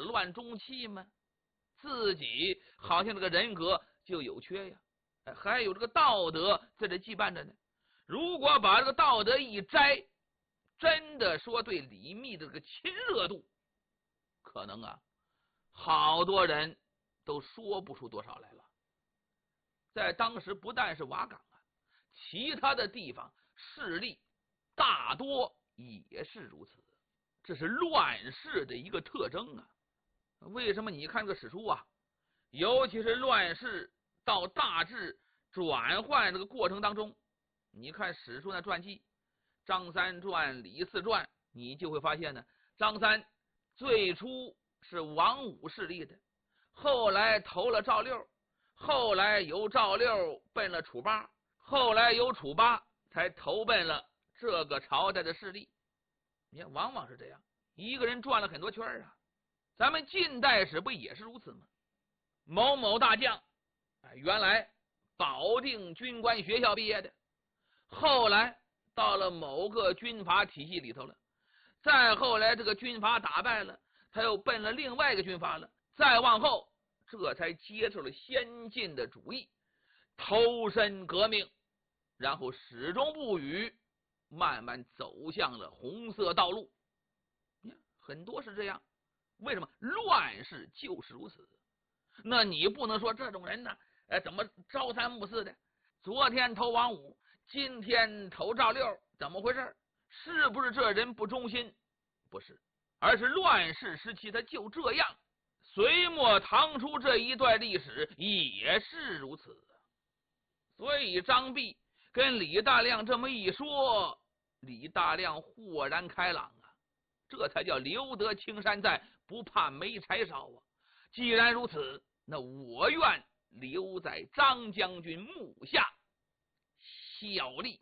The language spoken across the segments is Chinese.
乱中气吗？自己好像这个人格就有缺呀，还有这个道德在这羁绊着呢。如果把这个道德一摘，真的说对李密的这个亲热度，可能啊，好多人都说不出多少来了。在当时，不但是瓦岗啊，其他的地方势力大多也是如此。这是乱世的一个特征啊。为什么你看这个史书啊，尤其是乱世到大治转换这个过程当中，你看史书的传记，张三传、李四传，你就会发现呢，张三最初是王武势力的，后来投了赵六，后来由赵六奔了楚八，后来由楚八才投奔了这个朝代的势力。你看，往往是这样，一个人转了很多圈啊。咱们近代史不也是如此吗？某某大将，原来保定军官学校毕业的，后来到了某个军阀体系里头了，再后来这个军阀打败了，他又奔了另外一个军阀了，再往后这才接受了先进的主义，投身革命，然后始终不渝，慢慢走向了红色道路。很多是这样。为什么？乱世就是如此。那你不能说这种人呢，怎么朝三暮四的？昨天投王五，今天投赵六，怎么回事？是不是这人不忠心？不是，而是乱世时期他就这样。隋末唐初这一段历史也是如此。所以张弼跟李大亮这么一说，李大亮豁然开朗啊，这才叫留得青山在，不怕没柴烧啊！既然如此，那我愿留在张将军幕下效力。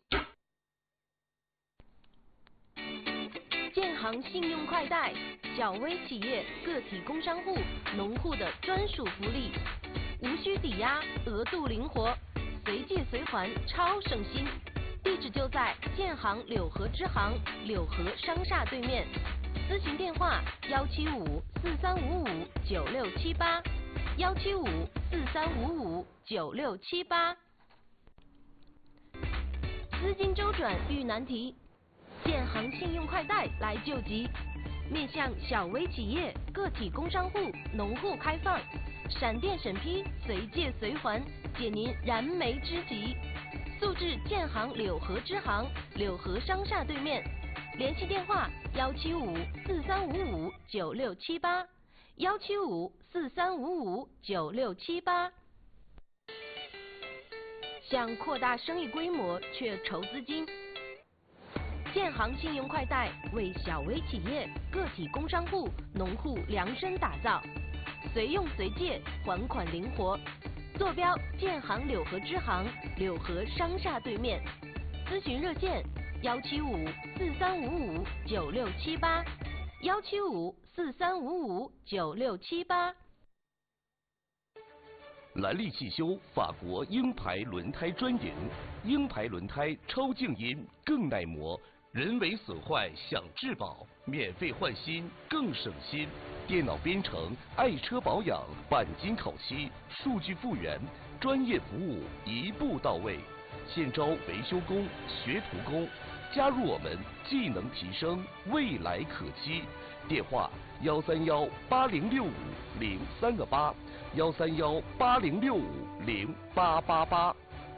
建行信用快贷，小微企业、个体工商户、农户的专属福利，无需抵押，额度灵活，随借随还，超省心。地址就在建行柳河支行柳河商厦对面，咨询电话175-4355-9678，175-4355-9678。资金周转遇难题，建行信用快贷来救急，面向小微企业、个体工商户、农户开放，闪电审批，随借随还，解您燃眉之急。速至建行柳河支行柳河商厦对面，联系电话175-4355-9678，175-4355-9678。想扩大生意规模却筹资金，建行信用快贷为小微企业、个体工商户、农户量身打造，随用随借，还款灵活。坐标建行柳河支行柳河商厦对面，咨询热线175-4355-9678，175-4355-9678。 兰利汽修法国鹰牌轮胎专营，鹰牌轮胎超静音更耐磨，人为损坏享质保，免费换新更省心。电脑编程，爱车保养，钣金烤漆，数据复原，专业服务一步到位。现招维修工、学徒工，加入我们，技能提升，未来可期。电话131-8065-038，131-8065-0888。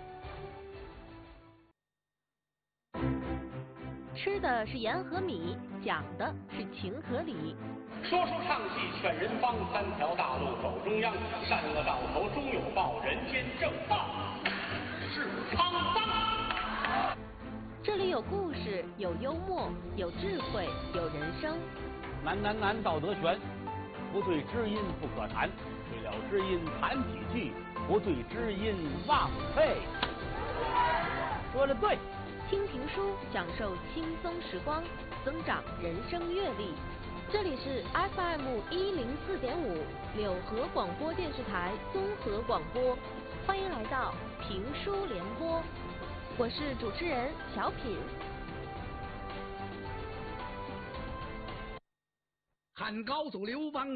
吃的是盐和米，讲的是情和理。 说书唱戏劝人方，三条大路走中央，善恶到头终有报，人间正道是沧桑。 这里有故事，有幽默，有智慧，有人生。 难道德全，不对知音不可谈，对了知音谈几句，不对知音忘废。说的对。 听评书，享受轻松时光，增长人生阅历。这里是 FM104.5 柳河广播电视台综合广播，欢迎来到评书联播，我是主持人小品。 汉高祖刘邦